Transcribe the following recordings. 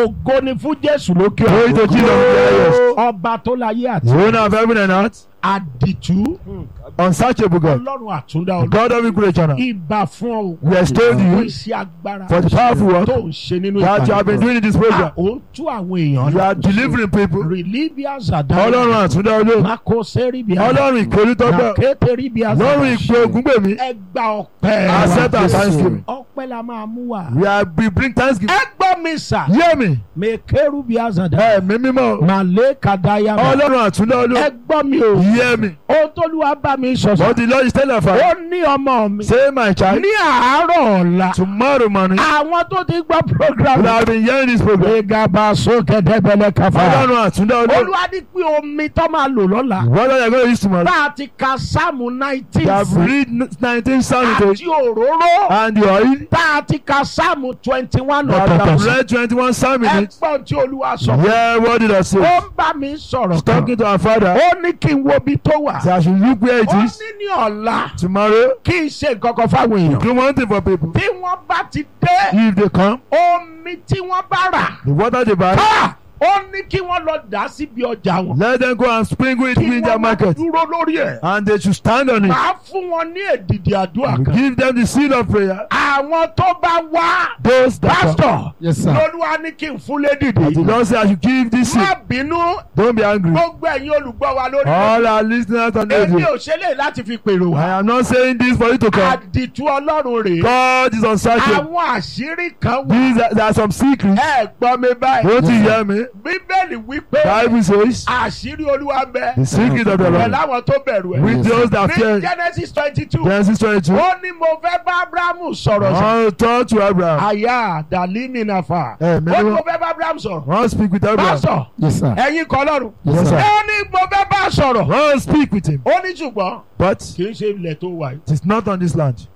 ògo ni fún Jésù lókè Glory to Jesus in the highest. ọba tó láyé àti The owner of heaven and earth, àdìtú unsearchable God, Ọlọ́run àtúndá the God of creation. ìbà fún ọ We extol fún you iṣẹ́ agbára for the powerful work tó ń ṣe nínú that you have been doing in this program. ó ń tú àwọn èèyàn You are delivering people. Relivia Zada Ọlọ́run àtúndá olóò. Mako Seribia Ọlọ́run ìkórítọ́gbà. Keteribia Ọlọ́run ìpè ògúngbèmí. ẹgbà ọpẹ́ Accept our thanksgiving. ọpẹ́ la máa mú wa We bring thanksgiving. ẹgbọ́ mi sà Hear me. Mekerubia Zada Ẹ̀mí mímọ́. Màlẹ́ Kadaya Ọlọ́run àtúndá olóò. ẹgbọ́ mi o Hear me. ohun t'Olúwa bá mi sọ̀sọ̀ What the Lord is telling us. ó ní ọmọ mi Say my child. ní àárọ̀ ọ̀la Tomorrow morning. àwọn tó ti gbọ́ program We have been hearing this program. gbẹ̀gàbà sókè dẹ́gbẹ̀lẹ́ káfá Ọlọ́run àtúndá olóò. Olúwa ní pé omi tó máa lò lọ́la What are you going to use tomorrow? bá a ti ka sáàmù 19 You have read 19 Psalms àti òróró and the oil. bá a ti ka sáàmù 21 You have ọ̀tọ̀ọ̀tọ̀ read 21 Psalms in it. ẹgbọ́n tí Olúwa sọ Yeah, what did I say? ó ń bá mi sọ̀rọ̀ kan Talking to our father. ó ní kí n wo ibi tó wà So I should look where it ó is. ní ní ọ̀la Tomorrow, kí n ṣe nǹkan kan fáwọn èèyàn do one thing for people. tí wọ́n bá ti dé If they come, omi tí wọ́n bá rà the water they buy, ó ní kí wọ́n lọ dà síbi ọjà wọn let them go and sprinkle it kí in their wọ́n máa market. dúró lórí ẹ̀ And they should stand on it. máa fún wọn ní èdìdì àdúrà kan Give them the seed of prayer. àwọn tó bá wá Those that come. pásítọ̀ Yes, sir. lọ́lúwa ní kí n fún And the lédìdì Lord said I should give this má seed. bínú Don't be angry. gbogbo ẹ̀yin olùgbọ́ wa lórí All our listeners on èmi radio. ò ṣe lè láti fi pèrò wá I am not saying this for you to come. àdìtú Ọlọ́run rèé God is unsearchable. àwọn àṣírí kan wà There are some secrets. ẹ gbọ́ mi báyìí Don't you hear me? bíbélì wípé Bible says àṣírí Olúwa ń bẹ the secret of the pẹ̀lú Lord àwọn tó bẹ̀rù ẹ̀ with those that ní fear. Genesis 22 Genesis 22. ó ní mo fẹ́ bá Abrahamu sọ̀rọ̀ sí I'll talk to Abraham. àyà dàlímì nàfà Ẹ, ó ní mẹ́rin mo fẹ́ bá Abraham sọ̀rọ̀ I'll speak with Abraham. pásọ̀ Yes, sir. ẹ̀yin kọ́ lọ́rùn Yes, sir. ó ní mo fẹ́ bá sọ̀rọ̀ I'll speak with him. ó ní ṣùgbọ́n But kì í ṣe ilẹ̀ tó wà yìí it is not on this land.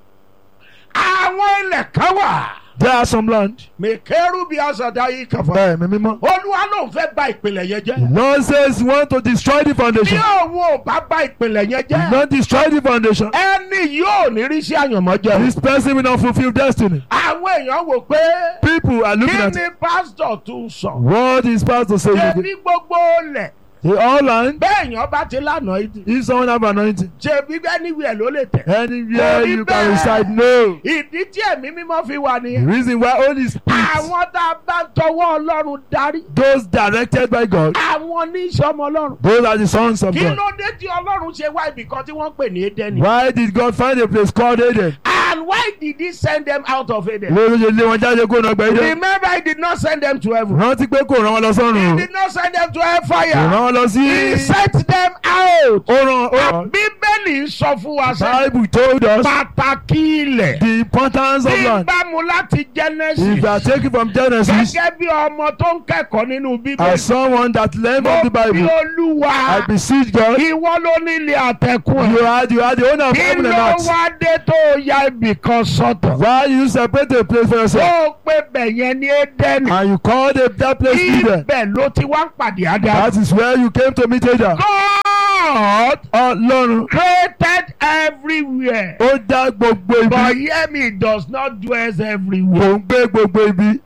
àwọn ilẹ̀ kan wà There are some land. mẹ̀kẹ́rù bí àṣàdá yìí kàfà Ẹ̀mí mímọ́. Olúwa ló ń fẹ́ bà ìpìlẹ̀ yẹn The jẹ́ Lord says he wants to destroy the bí foundation. òun ò bá bà ìpìlẹ̀ yẹn He jẹ́ not destroy the foundation. ẹni yóò ní rí sí àyànmọ́ jẹ́ This person will not fulfill destiny. àwọn èèyàn wò pé People are looking kí at ni it. pásítọ̀ tún sọ What is pastor saying? ṣebí gbogbo olè They all land. bẹ́ẹ̀yàn bá ti lánàá ìdí If someone have anointing, ṣebí anywhere ló lè tẹ̀ anywhere Kò rí you can bẹ́ẹ̀. reside. No. ìdí tí ẹ̀mí mímọ́ fi wà The nìyẹn reason why Holy Spirit, àwọn tá a bá tọwọ́ Ọlọ́run darí those directed by God, àwọn oníṣẹ́ ọmọ Ọlọ́run those are the sons of kí God. ló dé tí Ọlọ́run ṣe wá ibì kan tí wọ́n ń pè ní Édẹ́nì Why did God find a place called Eden? and why did he send them out of Eden Lórí ṣe lé wọn jáde kó náà gba Eden. remember he did not send them to heaven Rántí pé kò rán wọn lọ he sọ́run o. did not send them to Kò rán hellfire wọn lọ he sí. sent them out Ó rán. Bíbélì sọ fún wa sẹ́ Bible told us pàtàkì ilẹ̀ the importance of tí land. bámu láti If Genesis you are taken from Genesis gẹ́gẹ́ bí ọmọ tó ń kẹ́kọ̀ọ́ nínú as Bíbélì someone that learned mo from the bí Bible, Olúwa I beseech God, ìwọ ló nílé àtẹ̀kùn you ẹ̀ are the owner of kí heaven and ló earth. wá dé tó ya ibì kan sọ́tọ̀ Why you separate a place for yourself ó pé bẹ̀yẹn ní Édẹ́nì and you call that place Eden? ibẹ̀ ló ti wá ń pàdé Ádámù. That is where you came to meet Adam. God Ọlọ́run created everywhere ó dá gbogbo ibi. but hear me does not dwell everywhere. Kò ń gbé gbogbo ibi.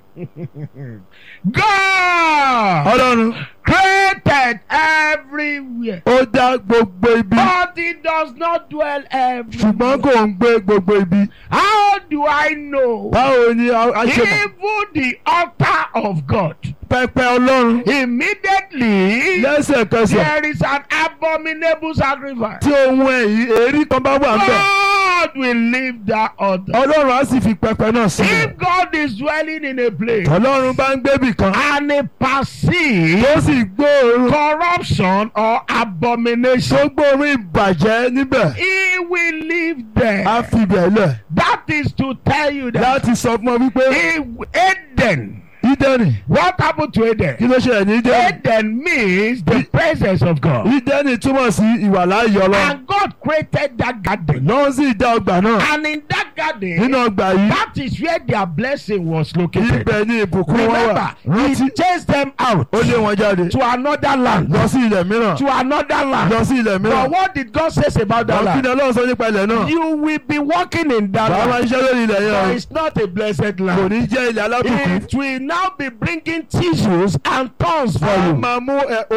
God Ọlọ́run created everywhere ó dá gbogbo ibi. but he does not dwell Ṣùgbọ́n everywhere. kò ń gbé gbogbo ibi. How do I know? Báwo ni a ṣe mọ̀? Even the altar of God Pẹpẹ Ọlọ́run immediately lẹ́sẹ̀kẹsẹ̀ there is an abominable sacrifice. tí ohun ẹ̀yìn èrí kan bá wà ń bẹ̀. God will leave that altar. Ọlọ́run á sì fi pẹpẹ náà sílẹ̀. If God is dwelling in a place Ọlọ́run bá ń gbébì kan and he perceives tó sì gbóòórùn corruption or abomination, tó gbóòórùn ìbàjẹ́ níbẹ̀ he will leave there. á fi bẹ̀ lẹ̀ That is to tell you that láti sọ fún ọ wípé Eden. Ídẹ́nì What happened to Eden? kí ló ṣẹlẹ̀ ní Ídẹ́nì? Eden means the presence of God. Ídẹ́nì túmọ̀ sí ìwàláyé Ọlọ́run. And God created that garden. Lọ́n sì dá ọgbà náà. And in that garden, Nínú ọgbà yìí, that is where their blessing was located. ibẹ̀ ni ìbùkún wọn wà. Remember, he Rántí, chased them out ó lé wọn jáde to another land. lọ sí ilẹ̀ mìíràn. To another land. Lọ sí ilẹ̀ But mìíràn. what did God say about that Kí ni land? Ọlọ́run sọ nípa ilẹ̀ náà? You will be walking in that Bàbá máa land. ń ṣiṣẹ́ lórí ilẹ̀ yẹn But o. it's not a blessed Kò land. ní jẹ́ ilẹ̀ alábùkún. It will now be bringing tissues and thorns for a you. máa mú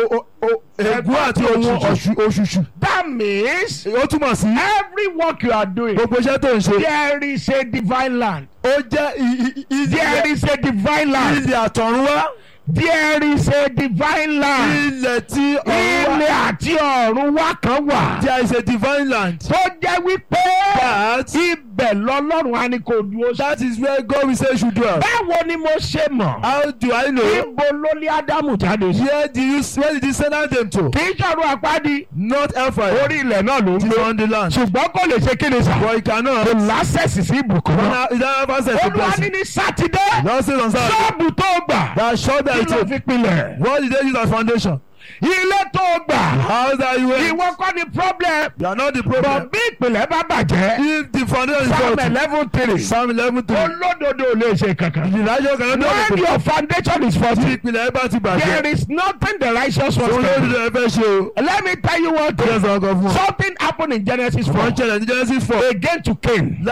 ègún àti ohun òṣùṣù. That means ó túmọ̀ sí every work you are doing, gbogbo iṣẹ́ tó ń ṣe. there is a divine land. ó jẹ́ There is a divine land. ilẹ̀ àtọ̀runwá. There is a divine land. ilẹ̀ tí ọ̀run wá. Ilẹ̀ àti ọ̀run wá kan wà. there is a divine land. Tó jẹ́ wípé that ibẹ̀ lọ́lọ́run á ní kò dúró sí. that is where God will say you should dwell. Báwo ni mo ṣe mọ̀? how do I know. Ibo ló lé Ádámù jáde sí? where did you send them to. Kì í ṣọ̀rọ̀ àpáàdì. not hellfire. Orí ilẹ̀ náà ló ń it is gbé. on the land. Ṣùgbọ́n kò lè ṣe kí ni sà? but it cannot. Kò lásẹ̀sì sí ìbùkún náà. it don't have access to Olúwa blessing. ní ní Sátidé. Lord says on Saturday. Ṣọ́ọ̀bù tó gbà. that shop that Kí you ló take. fi pilẹ̀? what did they use as foundation. Ilé tó gbà. how that you went. Ìwọ kọ́ ni problem. you are not the Bọ̀ problem. bí ìpìlẹ̀ bá bàjẹ́. if the foundation is Psalm faulty. 11:3. Psalm 11:3. Olódodo ò lè ṣe kankan. the righteous cannot do When anything. your foundation is tí faulty, ìpìlẹ̀ bá ti there bàjẹ́. is nothing the righteous òun was ló doing. dúdú ẹ fẹ́ ṣe o. Let me tell you one yes thing. ọkọ fún ọ. Something happened in Genesis 4 wọ́n ṣẹlẹ̀ ní Genesis 4. again to Cain.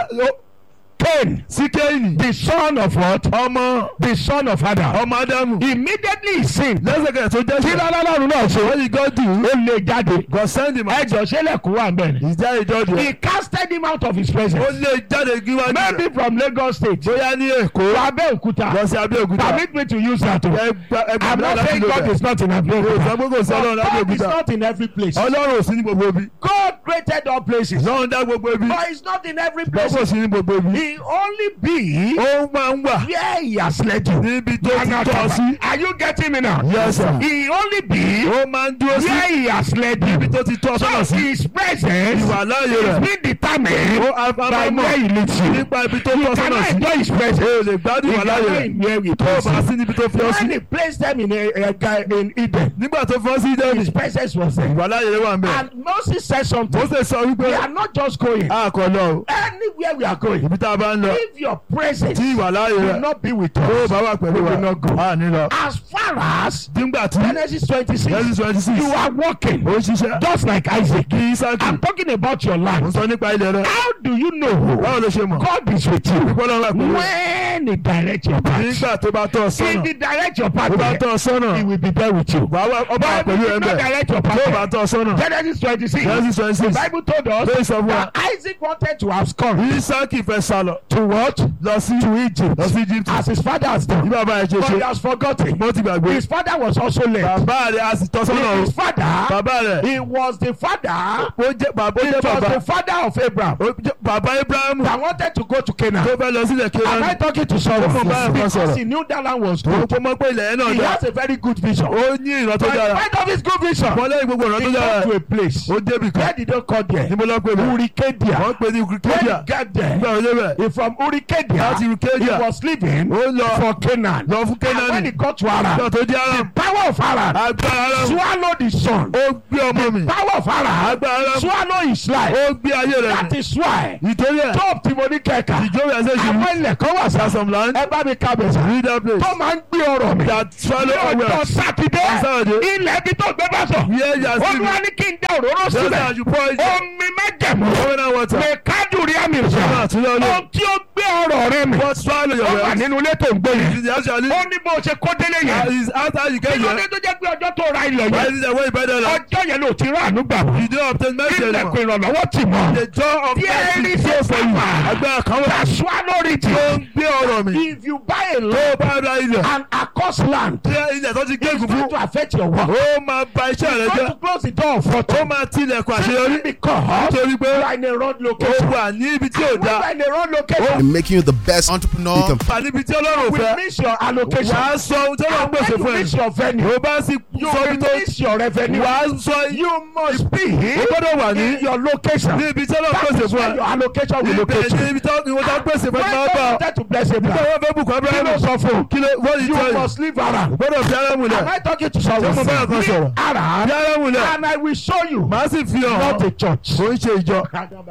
Cain, sí Kéènì. the son of what? ọmọ The son of Adam. ọmọ Ádámù. Immediately he sinned. lẹ́sẹ̀kẹsẹ̀ tó jẹ́ Kí ṣe. lọ́lọ́run náà ṣe? what did God do. Ó lé jáde. God send him out. Ẹjọ́ ṣẹlẹ̀kùn wà bẹ́ẹ̀ ni. ìjà ìjọ́dún. He casted him out of his ó presence. lé jáde gíwájú rẹ̀. Maybe from Lagos State. bóyá ní Èkó. To Abẹ́òkúta. lọ sí Abẹ́òkúta. Permit me to use that. I'm not saying God is not in Abẹ́òkúta. ìsọgbógbò sí Ọlọ́run God is lábẹ́òkúta. not in every place. Ọlọ́run ò sí ní gbogbo ibi. God created all places. Ọlọ́run dá gbogbo ibi. But he's not in every place. gbogbo sí ní gbogbo ibi. He only be ó máa ń wà where he has led you. níbi tó ti tọ́ sí. Are you getting me now? Yes, sir. He only be ó máa ń dúró sí where he has led you. níbi tó ti tọ́ sọ́nà So sí. his presence ìwà láàyè is rẹ̀. being determined ó by àbámọ̀ where he leads you. nípa ibi tó tọ́ You sọ́nà cannot sí. enjoy his presence. o lè gbádùn You ìwà láàyè cannot rẹ̀. enjoy it. tó o bá sí níbi tó fi ọ́ sí. When he placed them in in Eden, nígbà tó fi ọ́ sí Édẹ́nì. his presence was there. ìwà láàyè rẹ̀ wà ń bẹ̀. And Moses said ó something. sì sọ wípé We are not just going. a kò lọ o. Anywhere we are going, ibi tá a bá ń lọ. if your presence tí ìwà láàyè will rẹ̀ not be with tó o us, bá wà pẹ̀lú we wa will not go. a ní lọ. As far as nígbà tí Genesis 26, Genesis 26 you are walking ó ṣiṣẹ́ just like Isaac. kí Ísákì. I'm talking about your ó land. sọ nípa ilẹ̀ rẹ̀. How do you know báwo ló ṣe mọ̀. God is with you? ìpọ́nlọ́ wà pẹ̀lú rẹ̀. When he directs your path. nígbà tó bá tọ́ ọ If sọ́nà. he directs your path, tó bá tọ́ ọ sọ́nà. he will be there with you. wàá wá ọba wà But pẹ̀lú if ẹ̀ he ń not bẹ̀. direct your tó bá path, tọ́ ọ sọ́nà. Genesis 26, Genesis the 26. Bible told us Lórí sọ fún wa. that Isaac wanted to abscond Ísákì fẹ́ sálọ. to what? lọ sí Egypt. lọ sí Egypt. As his father has bí done. bàbá ẹ̀ ṣe But he ṣe. has forgotten. mo ti gbàgbé. His father was also late. bàbá rẹ̀ a sì tọ́ sọ́nà o. His father, bàbá rẹ̀. he was the father. ó jẹ́ bàbá ó It jẹ́ was bàbá. the father of Abraham ó jẹ́ bàbá Abrahamu. that wanted to go to Canaan. tó fẹ́ lọ sílẹ̀ Am I Kénáánì. talking to Ó someone? fún báyọ̀ kan Because sọ̀rọ̀. he knew that land was ó good. kó mọ́ pé ilẹ̀ yẹn náà He dá. has a very good vision. ó ní ìran tó But in dára. spite of his good vision, wọ́n lẹ́yìn gbogbo ìran tó he dára. got to a place. ó débì kan. Where did they call there? níbo lọ pé bẹ́ẹ̀. Urikedia. wọ́n pè ní When Urikedia. he got there, nígbà wo débẹ̀. he from Urikedia, láti he Urikedia. was living ó lọ for Canaan. lọ fún And when he Kénáánì. got to nígbà Haran, tó dé the Aram. power of Haran agbára Aram. swallowed his son. ó gbé ọmọ mi. Power of Haran agbára Aram. swallowed his life. ó gbé ayé rẹ̀ That mi. is why ìtorí ẹ̀. Job tí mo ní kẹ̀kà. ìjọba ẹ̀sẹ̀ ṣì Àwọn ilẹ̀ kan wà sá. some land. Ẹ bá mi kábẹ̀ sá. read that place. Tó máa ń gbé ọ̀rọ̀ mi. that swallow Ní our ọjọ́ wealth. Sátidé, Saturday. ilẹ̀ ibi tó gbé bá sọ. where you are Olúwa sleeping. ní kí n dá òróró just sílẹ̀. as you pour it. Omi májẹ̀mú. covenant water. Lè kájú rí àmì ìṣẹ́. Máa tún lọ lọ. Ohun tí ó gbé ọ̀rọ̀ rẹ mi. what swallow your Ó wà wealth. nínú ilé tó ń gbé yẹn. is actually. Ó ní bó ṣe kó délé yẹn. is after you Kí get ló there. dé tó jẹ́ pé ọjọ́ tó ra ilẹ̀ why yẹn? is it way better than. Ọjọ́ yẹn ló ti rà àánú gbà wọ́n. you don't obtain mercy anymore. Ilẹ̀kùn ìrànlọ́wọ́ tì mọ́. the door of There mercy is is a for you. power agbára kan wà. that swallow it. tó ń gbé ọ̀rọ̀ mi. If you buy a tó land bá ra ilẹ̀. and across land, tí ilẹ̀ tó ti it's gégùn going fún. to affect your work. ó máa ba iṣẹ́ rẹ It's going jẹ́. to close the door for ó you. máa tilẹ̀kùn àṣeyọrí. Because nítorí pé you are in a wrong ó location. wà ní ibi tí ò When you dáa. are in a wrong location, and making you the best entrepreneur you can wà níbi tí Ọlọ́run ò we fẹ́. miss your allocation. wàá sọ ohun tí Ọlọ́run And pèsè when fún you ẹ. miss your venue, ó bá sì you sọ ibi tó. will miss your revenue. wàá sọ You must be ó gbọ́dọ̀ wà ní in your location. ní ibi tí Ọlọ́run That pèsè is fún where ẹ. your allocation will ibẹ̀ locate ní you. ibi tí wọ́n pèsè fún ẹ When máa God bá ọ. wanted to bless nígbà Abraham, wọ́n fẹ́ bùkún kí ló Abrahamu. sọ fún un? kí ló wọ́n yìí You tọ́ yìí. must leave Haran. gbọ́dọ̀ fi Árámù lẹ̀. Am I talking to someone? Ṣé mo bá ọkàn sọ̀rọ̀? Leave Haran, fi Árámù lẹ̀. and I will show you màá sì fi hàn not ọ́. a church. kò ń ṣe ìjọ.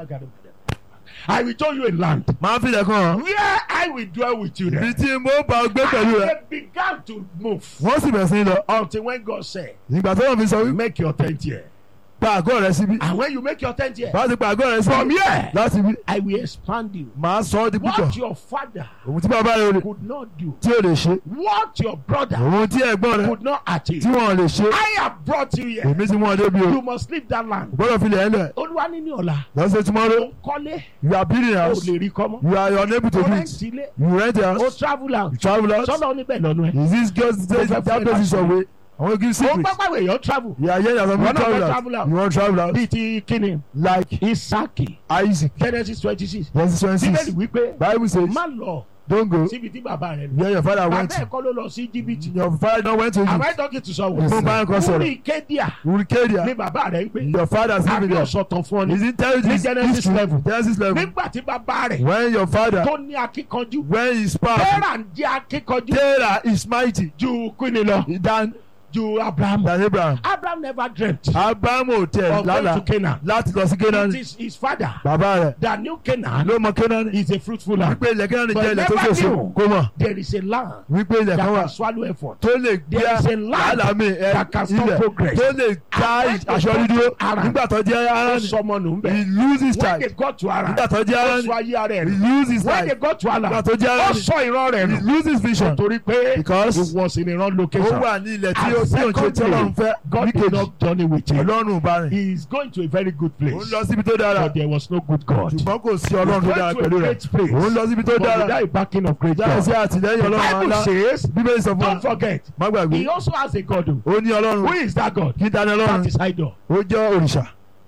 I will show you a land màá fi ilẹ̀ kan hàn. where I will dwell with you ibi there. tí mo bá ọ gbé pẹ̀lú And rẹ̀. they began to move wọ́n sì bẹ̀rẹ̀ sí ní lọ. until when God said, nígbà tó wọ́n fi sọ wípé make your tent here. pa àgọ́ rẹ síbí. And when you make your tent here, bá ti pa àgọ́ rẹ síbí. from here, láti bí. I will expand you. màá sọ ọ́ di púpọ̀. What your father òun tí bàbá rẹ could not do, tí ò lè ṣe. what your brother òun tí ẹ̀gbọ́n rẹ could not achieve, tí wọ́n lè ṣe. I have brought you here. èmi tí wọ́n débi o. You must leave that land. gbọ́dọ̀ fi lẹ̀ ẹ́ lẹ̀. Olúwa ní ní ọ̀la. lọ́sẹ̀ tomorrow. Kọ́lé. you are building a O house. lè rí kọ́mọ́. you are unable to O do rent it. ilé. you rent a O house. travel out. you travel out. Sọ́nà oníbẹ̀ lọ́nu ẹ̀. is this just that place is away. I want to give O secrets. pápá èèyàn travel. you are here as a Wọ́n náà fẹ́ travel travel out. out. you want to travel out. Bíi ti kíni. like Isaki. Isaac. Genesis 26. Genesis 26. Bíbélì wípé Bible says má lọ don't go síbi tí bàbá rẹ̀ lọ. where your father went Bàbá to. ẹ̀kọ́ ló lọ sí Íjíbítì. your father went to Am I Egypt. talking to Yes, someone? sir. Wúrí Kédíà ní Uricadia. bàbá rẹ̀ ń pè. your father is living Àbí there. ọ̀sọ̀tàn fún ọ is ni. it tell you this Ní Genesis history? level. Genesis level. Nígbà tí bàbá rẹ̀ when your father tó ní akíkanjú. when his power Tẹ́rà ń jẹ́ akíkanjú Terah is mighty ju Queen lọ. Ju Abraham. than Abraham. Abraham never dreamt Abraham ò tẹ̀ of going to lálàá Canaan. láti lọ sí It Kénáánì. is his father bàbá rẹ̀ that knew Canaan ló mọ Kénáánì. is a fruitful land. wípé ilẹ̀ Kénáánì But jẹ́ ilẹ̀ tó never fèsì knew. kó mọ̀. There is a land wípé ilẹ̀ that kan wà can swallow effort. tó lè gbé There is a land lálàá mi that can stop ilẹ̀ progress. tó lè ká And when they aṣọ got dídúró to Haran, nígbà tó jẹ́ Ó Háránì. sọmọ nù ń he bẹ̀. lose his When they child. got to Haran, nígbà tó jẹ́ ó Háránì. sọ ayé ara ẹ̀ he nù. lose his When they life. got to Haran, nígbà tó jẹ́ ó Háránì. sọ ìran rẹ̀ he nù. lose his vision. Torí pé Because it was in a wrong ó location. wà ní ilẹ̀ tí And ó tí ò ń ṣe tí Ọlọ́run fẹ́. God did níkejì not done it with him. Ọlọ́run bá rìn. He is going to a very good ó place. ń lọ síbi tó dára. But there was no good God. ṣùgbọ́n kò sí Ọlọ́run tó dára He went pẹ̀lú to a rẹ̀. great place. ó ń lọ síbi tó But dára. without a backing of great jáde sí God. àtìlẹ́yìn The Ọlọ́run Bible ńlá. says, bíbélì sọ fún wa. don't forget, má gbàgbé. he also has a God. ó ní Ọlọ́run. Who is that God? kí ta ni That Ọlọ́run. is idol. ó jẹ́ òrìṣà.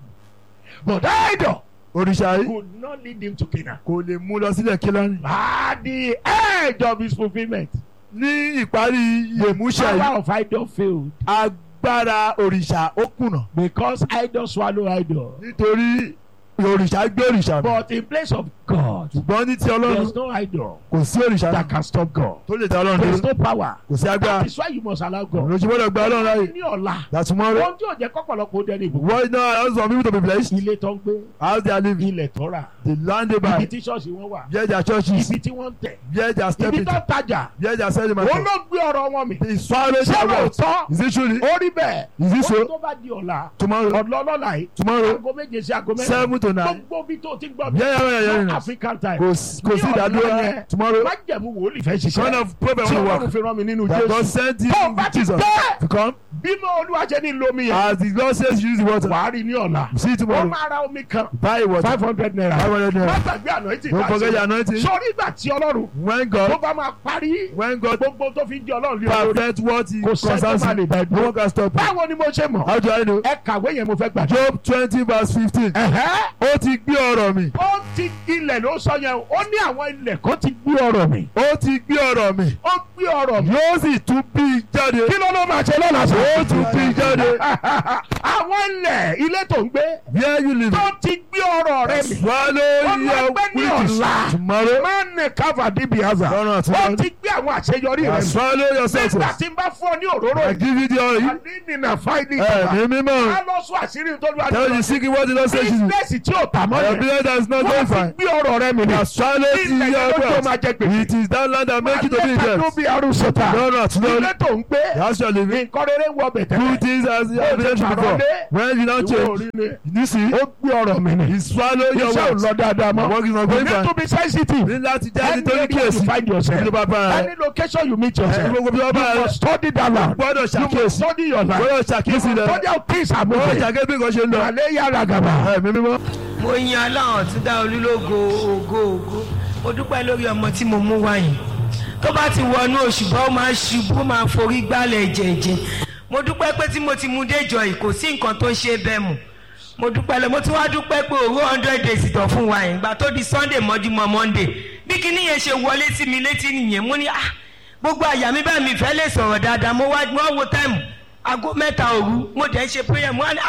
But idol òrìṣà yìí could not lead him to Canaan. kò lè mú lọ sílẹ̀ Kénáánì. At the edge of his fulfillment, ní ìparí ìmúṣẹ yìí power of idol failed agbára òrìṣà ó kùnà. because idol swallow idol. nítorí òrìṣà gbé òrìṣà mi. But in place of God, ṣùgbọ́n ní ti Ọlọ́run there's no idol kò sí òrìṣà that can stop God. tó lè ta Ọlọ́run There's dúró. no power. kò sí agbára. That is why you must allow God. ló ṣe gbọ́dọ̀ gba Ọlọ́run láàyè. Ní ọ̀la, that tomorrow ohun tí ò jẹ́ kọ́pọ̀lọpọ̀ dẹni ìbùkún. why not allow some people to be blessed. Ilé tó ń gbé, how they are living. ilẹ̀ tó rà, the land they ibi buy. tí ṣọ́ọ̀ṣì wọn wà, where their churches. ibi tí wọ́n ń tẹ̀, where they are ibi stepping tó to. ń tajà. where they are selling Ó market. ló gbé ọ̀rọ̀ wọn mi. he swallow Ṣé their words. lóòótọ́? is it truly. Ó rí bẹ́ẹ̀. is it Ó so. tó bá di ọ̀la. tomorrow Ọ̀lọ́lọ́la yìí. tomorrow Aago méje sí aago mẹ́rin. 7 to 9. Gbogbo bí tó ti gbọ́ mi. yeah. No African time. kò sí ìdádúró tomorrow. Májẹ̀mú wòlíì fẹ́ son ṣiṣẹ́. of prophet Tí will Ọlọ́run work. fi rán mi nínú that God Jésù. sent him Tó bá to ti Jesus dé. to come. Bí mo Olúwa ṣe ní lomi yẹn. as the Lord says use the water. Wàá rí ní ọ̀la. see Ó tomorrow. máa ra omi kan. buy water. 500 naira. 500 naira. Má gbàgbé anointing. don't forget your anointing. Sọrí ìgbà tí Ọlọ́run when tó God bá máa parí gbogbo tó fi ń jẹ Ọlọ́run lé olórí. perfect what he Kò sẹ́ni tó concerns máa lè him. dá ẹ no dúró. one can stop him. Báwo ni mo ṣe mọ̀? how do I know. Ẹ kàwé yẹn mo fẹ́ gbàdúrà. Job 20 verse 15. ó ti gbé ọ̀rọ̀ mi. Ó ti ilẹ̀ ló sọ yẹn o. Ó ní àwọn ilẹ̀ kan ti gbé ọ̀rọ̀ mi. ó ti gbé ọ̀rọ̀ mi. Ó gbé ọ̀rọ̀ mi. yóò sì tún bí i jáde. Kí ló máa ṣe lọ́la sọ? ó tún bí i jáde. Àwọn ilẹ̀ ilé tó ń gbé where you live. tó ti gbé ọ̀rọ̀ rẹ mi. swallow Ó máa your gbé ní witches ọ̀la. tomorrow. Máa ń nẹ káfà díbi àzà. lọ́nà àti Ó lọ́nà. ti gbé àwọn àṣeyọrí rẹ mi. swallow your Nígbà success. tí n bá fún ọ ní òróró I yìí. give you the oil. Àní nìna fáìlì ẹ̀mí bàbá. mímọ́. Á lọ sún àṣírí tó lù tell you seeking what the Lord says to you. bísínẹ́sì tí ò tà mọ́ your yẹn. business that is not going Wọ́n ti fine. gbé ọ̀rọ̀ rẹ mi ni. swallow Ilẹ̀ your yẹn ló tó máa wealth. jẹ gbèsè. it is that land that make you to be in Àlẹ́ debt. ló bí arúsọ̀tà. lọ́nà àti Ilé lọ́nà. tó ń gbé. that's your living. Nǹkan rere ń wọ bẹ̀tẹ̀. do things as you have done before. when you don Ìwọ change. orí ni. you see. Ó gbé ọ̀rọ̀ mi ni. he swallow your Iṣẹ́ ò words. lọ dáadáa mọ́. work is not You going need fine. to be sensitive. ní láti jẹ́ Any nítorí area you kíyèsí. find yourself. ní bàbá rẹ. Any location you meet yourself. gbogbo bí wọ́n bá You rẹ. must study that land. gbọ́dọ̀ You must ṣàkíyèsí. study your life. gbọ́dọ̀ ṣàkíyèsí rẹ. Study how things are gbọ́dọ̀ moving. ṣàkíyèsí bí nǹkan ṣe ń lọ. Àlẹ́ yára gàbà. ẹ̀mí mímọ́. mo yan aláwọ̀ tún dá olúlógo ògo mo dúpẹ́ lórí ọmọ tí mo mú wáyé tó bá ti wọnú oṣù bá ó máa ṣubú ó máa forí gbálẹ̀ jẹ̀jẹ̀ mo dúpẹ́ pé tí mo ti mú déjọ yìí kò sí nǹkan tó ṣe bẹ́ẹ̀ mu mo dúpẹ́ lọ mo tún wá dúpẹ́ pé òru 100 days tọ̀ fún wa yìí gbà tó di Sunday mọ́júmọ́ Monday bí kinní yẹn ṣe wọlé sí mi létí nìyẹn mo ní gbogbo àyà mi bá mi fẹ́ lè sọ̀rọ̀ dáadáa mo wá wo táìmù aago 3 òru mo dẹ̀ ń ṣe prayer mo wá ní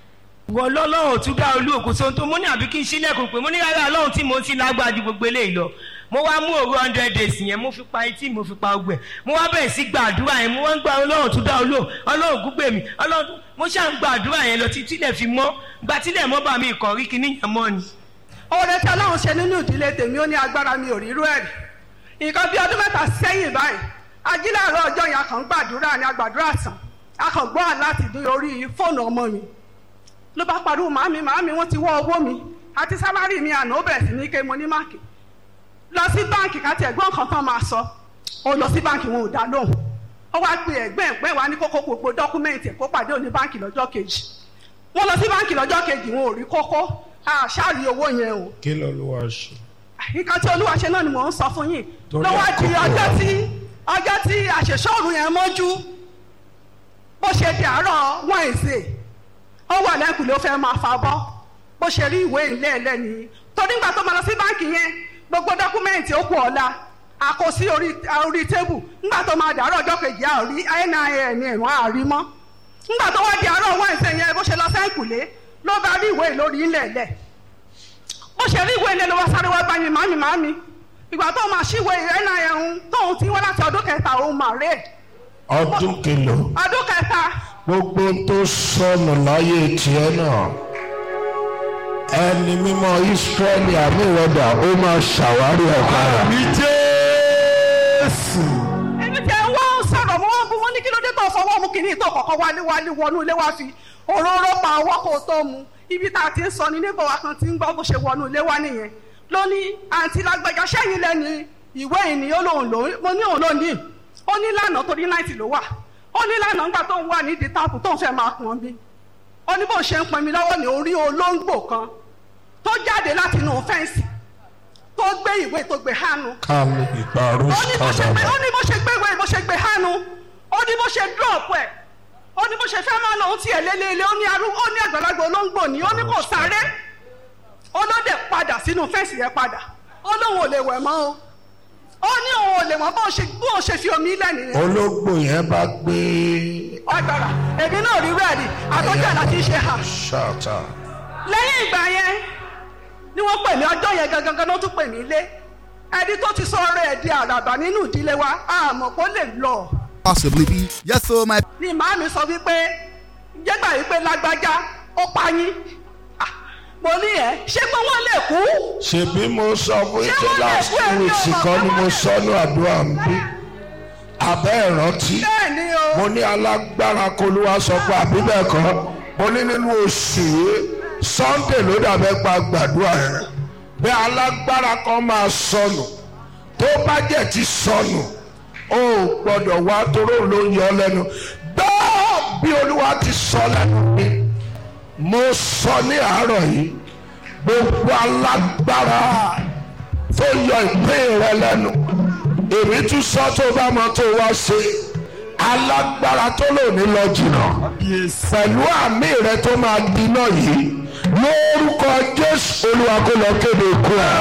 wọ lọ́lọ́run tún dá olú òkú sóhun tó mú ní àbí kí n ṣílẹ̀kùn pé mo ní rárá ọlọ́run tí mo ti lágbára ju gbogbo eléyìí lọ mo wá mú òru 100 days yẹn mo fi pa etí mo fi pa ọgbẹ mo wá bẹ̀rẹ̀ sí gbàdúrà yẹn mo wá ń gba ọlọ́run tún dá olú ọlọ́run gúgbè mi ọlọ́run mo ṣáà ń gbàdúrà yẹn lọ títí lẹ̀ fi mọ́ gba tílẹ̀ mọ́ bá mi ìkọ̀rí kíní yẹn mọ́ ni. oore tí ọlọ́run ṣe nínú ìdílé tèmi ó ní agbára mi ò rí irú ẹ̀ rí nǹkan bí ọdún 3 sẹ́yìn báyìí ajíláàárọ̀ ọjọ́ yẹn a kàn ń gbàdúrà ní agbàdúrà sàn a kàn gbọ́ láti dún orí fóònù ọmọ mi ló bá pariwo màámi wọ́n ti wọ́ owó mi àti sálárì mi àná ó bẹ̀rẹ̀ sí ní ké mo ní máàkì lọ sí báǹkì káti ẹ̀gbọ́n kan tán máa sọ ó lọ sí báǹkì wọn ò dá lóhùn ó wá pe ẹ̀gbẹ́ wa ní kókó gbogbo dọ́kúmẹ́ǹtì kó pàdé òní báǹkì lọ́jọ́ kejì wọ́n lọ sí báǹkì lọ́jọ́ kejì wọn ò rí kókó àṣàrí owó yẹn o. kí ló ló wá ṣe. nǹkan tí olúwa ṣe náà ni mò ń sọ fún yín lọ́wọ́ di ọjọ́ tí àṣẹṣọ́ọ̀rù yẹn mọ́jú bó ṣe di àárọ̀ Wednesday ó wà lẹ́kùn ló fẹ́ máa fa bọ́ bó ṣe rí ìwé ilé ẹlẹ́ni torí nígbà tó máa lọ sí báǹkì yẹn gbogbo dọ́kúmẹ́ǹtì ó kù ọ̀la àkọsí orí tébù nígbà tó máa dàárọ̀ ọjọ́ kejì àórí NIN ẹ̀wọ̀n àrímọ́ nígbà tó wá di àárọ̀ Wednesday yẹn bó ṣe lọ sẹ́ǹkùlé ló bá rí ìwé lórí ilẹ̀ ẹ̀lẹ̀ bó ṣe rí ìwé ilẹ̀ ló wá sáré wá bá mi màmí ìgbà tó máa ṣíwèé NIN tóun ti wá láti ọdún kẹta òun mà rè. ọdún kìlọ̀. ọdún kẹta. gbogbo tó sọnù láyé tiẹ̀ náà ẹni mímọ́ Ísírẹ́lì àmì ìrọ̀dà ó máa ṣàwárí ọ̀gá rẹ̀. àmì Jésù. èmi tẹ wọ́n sọ̀rọ̀ mọ́ wọn bú wọn ní kí ló dé tó fọwọ́ mú kínní tó kọ̀kọ́ wálé wọnú ilé wá fi òróró pa ọwọ́ kó tó mu ibi tá a ti ń sọ ní níbo wa kan ti ń gbọ́ bó ṣe wọnú ilé wá nìyẹn ló ní àǹtí lágbájá sẹ́yìn lẹ́ni ìwé ìní olóhùn ló mo ní òun ló ní ó ní lánàá torí náìtì ló wà ó ní lánàá nígbà tó ń wà nídìí táàpù tó ń fẹ́ máa pọn bí ó ní bó ṣe ń pọn mi lọ́wọ́ ní orí olóńgbò kan tó jáde láti inú fẹ́ǹsì tó gbé ìwé tó gbé hánu. kálí ìparun sábà. ó ní bó ṣe gbé ìwé bó ṣe gbé hánu ó ní bó ṣe drop ẹ̀ ó ní bó ṣe fẹ́ máa lọ ohun tí ẹ̀ lélẹ́lẹ́ ó ní àgbàlagbà olóńgbò ní ó ní kò sáré ó ló dẹ̀ padà sínú fẹ́ǹsì yẹn padà ó lóun ò lè wẹ̀ mọ́ o ó ní òun ò lè mọ́ bó ṣe fi omi lẹ̀ nìyẹn. olóńgbò yẹn bá gbé. ọgbàrà èmi náà rí rẹ́ẹ̀dì àtọ́jà láti ṣe hà. ṣáàtà. lẹ́yìn ìgbà yẹn ni wọ́n pè mí ọjọ́ yẹn gangan ló tún pè mí lé ẹni tó ti sọ ọ̀rọ̀ ẹ̀ di àràbà nínú ìdílé wa àmọ́ kó lè lọ. Possibly be. Yes, so my. ni màámi sọ wípé jẹ́gbà wípé lágbájá ó pa yín mo ní ẹ ṣé pé wọ́n lè kú. ṣebí mo sọ fún ìṣe last week kan ni mo sọnù àdúrà ń bí abẹ́ ìrántí mo ní alágbára k'Olúwa sọ pé àbí bẹ́ẹ̀ kọ́ mo ní nínú oṣù yìí Sunday ló dàbẹ́ pa gbàdúrà rẹ̀ bí alágbára kan máa sọnù tó bá jẹ́ ti sọnù ó gbọ́dọ̀ wá toró ló ń yọ lẹ́nu gbọ́ bí Olúwa ti sọ lẹ́nu mi mo sọ ní àárọ̀ yìí gbogbo alágbára tó yọ ìpín rẹ lẹ́nu èmi tún sọ tó bá mọ tó wá ṣe alágbára tó lò ní lọ jìnnà pẹ̀lú àmì rẹ tó máa gbiná yìí lórúkọ Jésù Olúwa kó lọ kéde ikú ẹ.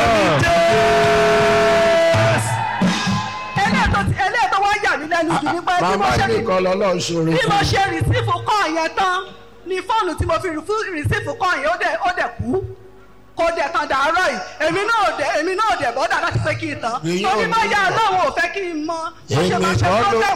eléyìí tó wá yà mí lẹ́nu jù nípa bí mo ṣe rìsífù kọ́ yẹn tán ni fóònù tí mo fi rìsífù kọ́ yẹn ó dẹ̀ kú kò dẹ̀ tán dàárọ̀ yìí èmi náà dẹ̀ bọ́dà láti pé kí n tán torí bá yà Ọlọ́run ò fẹ́ kí n mọ. èmi kọ́ ló